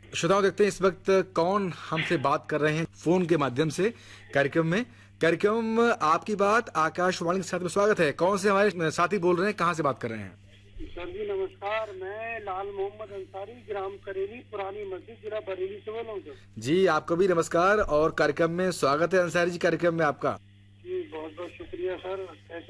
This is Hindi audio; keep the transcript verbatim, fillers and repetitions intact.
श्रोताओं, देखते हैं इस वक्त कौन हमसे बात कर रहे हैं फोन के माध्यम से कार्यक्रम में। कार्यक्रम आपकी बात आकाशवाणी के साथ में स्वागत है। कौन से हमारे साथी बोल रहे हैं, कहाँ से बात कर रहे हैं? सर जी नमस्कार, मैं लाल मोहम्मद अंसारी, ग्राम करेली, पुरानी मस्जिद, जिला बरेली से बोल रहा हूँ सर। जी आपको भी नमस्कार और कार्यक्रम में स्वागत है। अंसारी जी, कार्यक्रम में आपका जी बहुत बहुत शुक्रिया सर।